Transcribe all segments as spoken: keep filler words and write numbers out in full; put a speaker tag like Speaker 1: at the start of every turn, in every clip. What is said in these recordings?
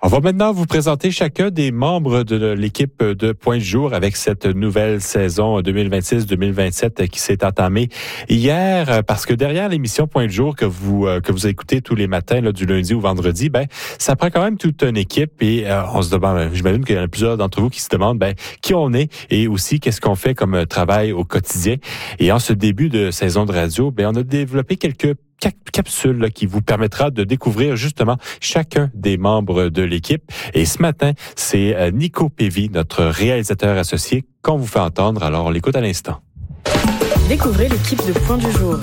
Speaker 1: On va maintenant vous présenter chacun des membres de l'équipe de Point du jour avec cette nouvelle saison deux mille vingt-six deux mille vingt-sept qui s'est entamée hier. Parce que derrière l'émission Point du jour que vous que vous écoutez tous les matins là, du lundi au vendredi, ben ça prend quand même toute une équipe et euh, on se demande, j'imagine qu'il y en a plusieurs d'entre vous qui se demandent ben qui on est et aussi qu'est-ce qu'on fait comme travail au quotidien. Et en ce début de saison de radio, ben on a développé quelques capsule là, qui vous permettra de découvrir justement chacun des membres de l'équipe. Et ce matin, c'est Nico Pévy, notre réalisateur associé, qu'on vous fait entendre. Alors, on l'écoute à l'instant.
Speaker 2: Découvrez l'équipe de Point du jour.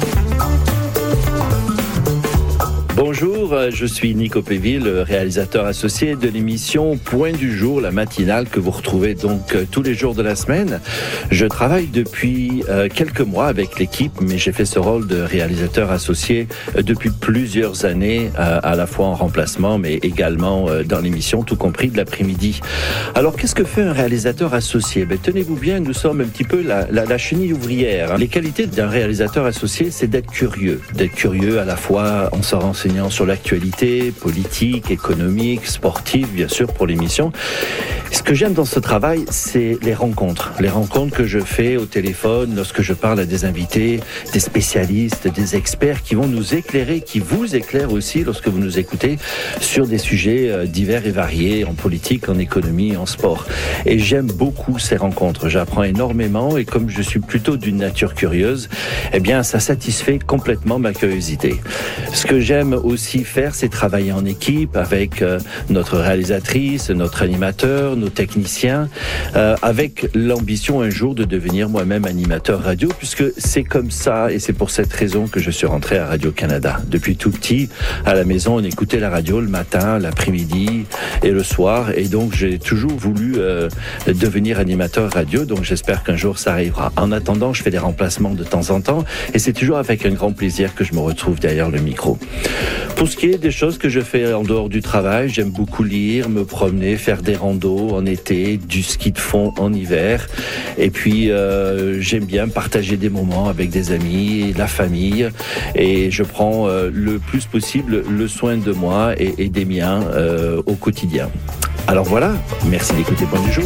Speaker 3: Bonjour, je suis Nico Pévy, le réalisateur associé de l'émission Point du jour, la matinale que vous retrouvez donc tous les jours de la semaine. Je travaille depuis euh, quelques mois avec l'équipe, mais j'ai fait ce rôle de réalisateur associé euh, depuis plusieurs années, euh, à la fois en remplacement, mais également euh, dans l'émission, tout compris de l'après-midi. Alors, qu'est-ce que fait un réalisateur associé? Ben, tenez-vous bien, nous sommes un petit peu la, la, la chenille ouvrière. Hein. Les qualités d'un réalisateur associé, c'est d'être curieux. D'être curieux à la fois en se renseignant sur l'actualité politique, économique, sportive, bien sûr, pour l'émission. Ce que j'aime dans ce travail, c'est les rencontres. Les rencontres que je fais au téléphone lorsque je parle à des invités, des spécialistes, des experts qui vont nous éclairer, qui vous éclairent aussi lorsque vous nous écoutez sur des sujets divers et variés, en politique, en économie, en sport. Et j'aime beaucoup ces rencontres. J'apprends énormément et comme je suis plutôt d'une nature curieuse, eh bien, ça satisfait complètement ma curiosité. Ce que j'aime aussi faire, c'est travailler en équipe avec euh, notre réalisatrice, notre animateur, nos techniciens, euh, avec l'ambition un jour de devenir moi-même animateur radio, puisque c'est comme ça et c'est pour cette raison que je suis rentré à Radio-Canada. Depuis tout petit, à la maison, on écoutait la radio le matin, l'après-midi et le soir, et donc j'ai toujours voulu euh, devenir animateur radio, donc j'espère qu'un jour ça arrivera. En attendant, je fais des remplacements de temps en temps, et c'est toujours avec un grand plaisir que je me retrouve derrière le micro. Pour ce qui est des choses que je fais en dehors du travail, j'aime beaucoup lire, me promener, faire des randos en été, du ski de fond en hiver. Et puis, euh, j'aime bien partager des moments avec des amis, la famille. Et je prends euh, le plus possible le soin de moi et, et des miens euh, au quotidien. Alors voilà, merci d'écouter Point du jour.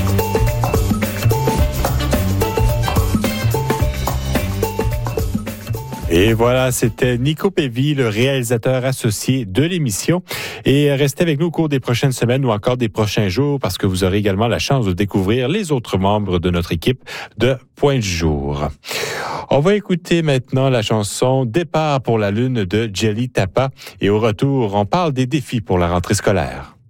Speaker 1: Et voilà, c'était Nico Pévy, le réalisateur associé de l'émission. Et restez avec nous au cours des prochaines semaines ou encore des prochains jours parce que vous aurez également la chance de découvrir les autres membres de notre équipe de Point du jour. On va écouter maintenant la chanson Départ pour la Lune de Jelly Tapa. Et au retour, on parle des défis pour la rentrée scolaire.